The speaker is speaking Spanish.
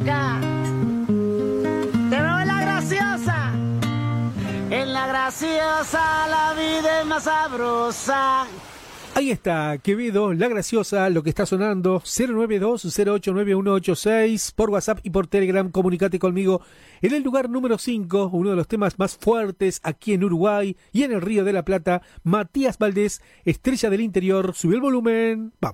Ya. Te veo en la graciosa. En la graciosa la vida es más sabrosa. Ahí está, Quevedo, La Graciosa, lo que está sonando, 092-089186, por WhatsApp y por Telegram, comunicate conmigo. En el lugar número 5, uno de los temas más fuertes aquí en Uruguay y en el Río de la Plata, Matías Valdés, Estrella del Interior, sube el volumen, vamos.